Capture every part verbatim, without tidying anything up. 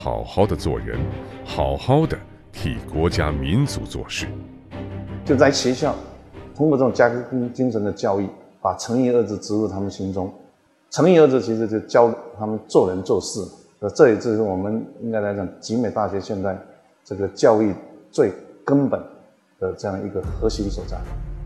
好好的做人，好好的替国家民族做事。 就在学校，通过这种家庭精神的教育，把诚意二字植入他们心中。诚意二字其实就教他们做人做事，呃，这也就是我们应该来讲，集美大学现在这个教育最根本的这样一个核心所在。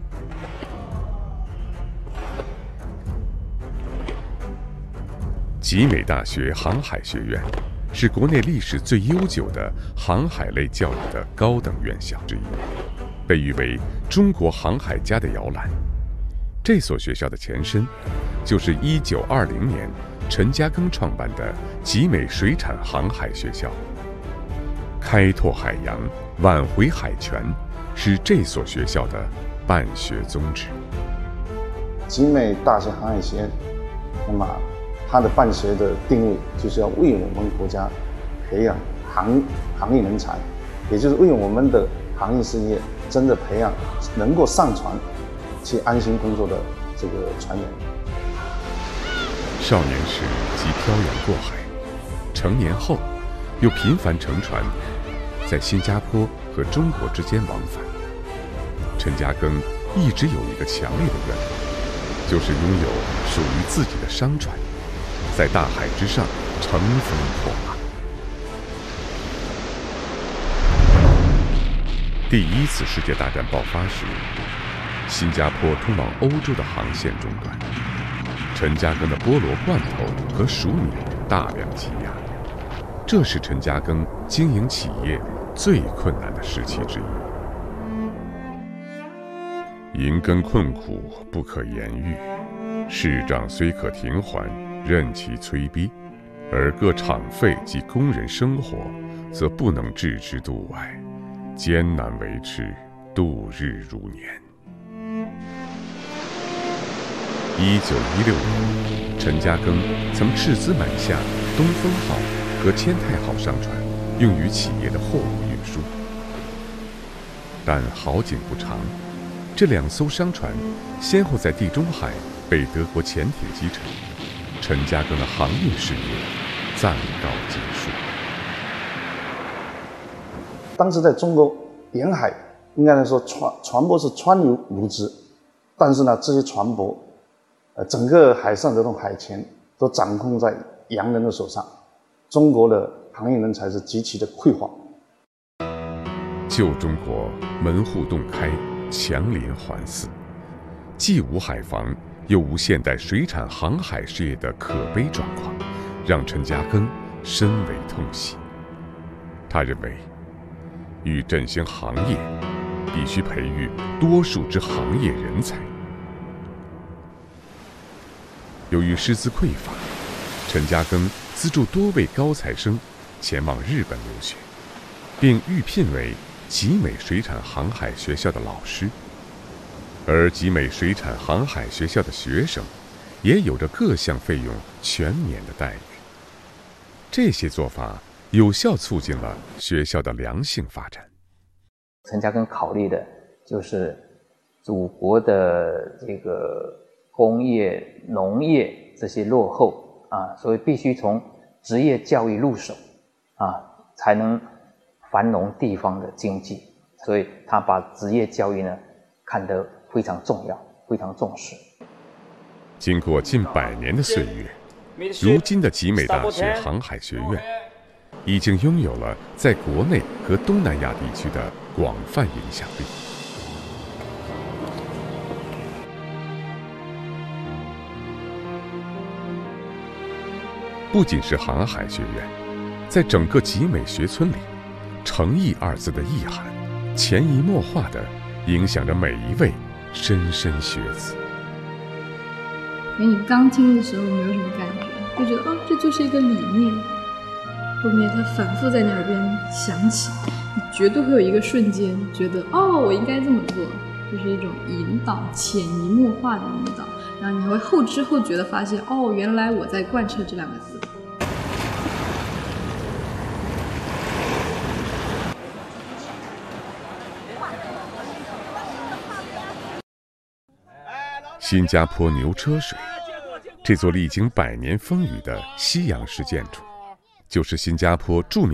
集美大学航海学院是国内历史最悠久的航海类教育的高等院校之一，被誉为中国航海家的摇篮。这所学校的前身就是一九二零年陈嘉庚创办的集美水产航海学校。开拓海洋，挽回海权，是这所学校的办学宗旨。 集美大学航海学院，那么它的办学的定位就是要为我们国家培养航航业人才，也就是为我们的航业事业真的培养能够上船去安心工作的这个船员。 少年时即漂洋过海，成年后又频繁乘船，在新加坡和中国之间往返。陈嘉庚一直有一个强烈的愿望，就是拥有属于自己的商船，在大海之上乘风破浪。第一次世界大战爆发时，新加坡通往欧洲的航线中断，陈嘉庚的菠萝罐头和薯米大量积压，这是陈嘉庚经营企业最困难的时期之一。银根困苦不可言喻，市长虽可停缓，任其催逼，而各厂费及工人生活，则不能置之度外，艰难维持，度日如年。一九一六年，陈嘉庚曾斥资买下东风号和千泰号商船，用于企业的货物运输。但好景不长，这两艘商船先后在地中海被德国潜艇击沉，陈嘉庚的航运事业暂告结束。 当时在中国沿海，应该来说船船舶是川流如织，但是呢，这些船舶，呃，整个海上的这种海权都掌控在洋人的手上，中国的航运人才是极其的匮乏。 旧中国门户洞开，强邻环伺，既无海防，又无现代水产航海事业的可悲状况，让陈嘉庚深为痛惜。他认为，欲振兴行业，必须培育多数之行业人才。由于师资匮乏，陈嘉庚资助多位高材生前往日本留学，并预聘为集美水产航海学校的老师。而集美水产航海学校的学生也有着各项费用全免的待遇。这些做法有效促进了学校的良性发展。 陈嘉庚考虑的就是祖国的这个工业、农业这些落后啊，所以必须从职业教育入手啊，才能繁荣地方的经济。所以他把职业教育呢看得非常重要，非常重视。 经过近百年的岁月，如今的集美大学航海学院已经拥有了在国内和东南亚地区的广泛影响力。不仅是航海学院，在整个集美学村里，诚意二字的意涵潜移默化地影响着每一位莘莘学子。 因为你刚听的时候没有什么感觉，就觉得哦，这就是一个理念。后面它反复在你耳边响起，你绝对会有一个瞬间觉得哦，我应该这么做，就是一种引导，潜移默化的引导，然后你会后知后觉的发现，哦，原来我在贯彻这两个字。 新加坡牛车水，这座历经百年风雨的西洋式建筑， 就是新加坡著名